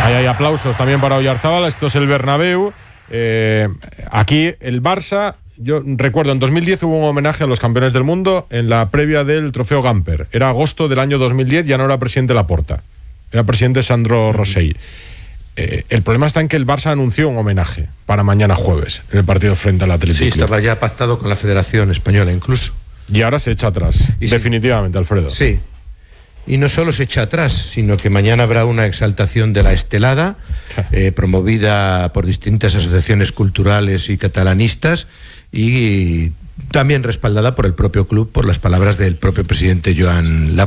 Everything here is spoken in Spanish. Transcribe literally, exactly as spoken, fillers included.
Ahí hay aplausos también para Oyarzábal. Esto es el Bernabéu. Eh, aquí el Barça, yo recuerdo en dos mil diez hubo un homenaje a los campeones del mundo en la previa del trofeo Gamper. Era agosto del año dos mil diez, ya no era presidente Laporta, era presidente Sandro Rosell. Eh, el problema está en que el Barça anunció un homenaje para mañana jueves en el partido frente al Atlético. Sí, estaba ya pactado con la Federación Española incluso. Y ahora se echa atrás, y definitivamente, sí. Alfredo. Sí. Y no solo se echa atrás, sino que mañana habrá una exaltación de la estelada, eh, promovida por distintas asociaciones culturales y catalanistas, y también respaldada por el propio club, por las palabras del propio presidente Joan Laporta.